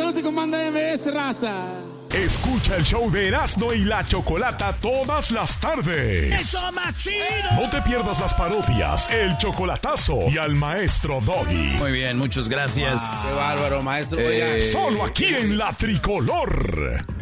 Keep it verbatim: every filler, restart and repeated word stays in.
noche con Banda M S, raza. Escucha el show de Erasmo y la Chocolata todas las tardes. ¡Eso más chido! No te pierdas las parodias, el chocolatazo y al maestro Doggy. Muy bien, muchas gracias. Wow, qué bárbaro, maestro. Eh, Solo aquí en La Tricolor.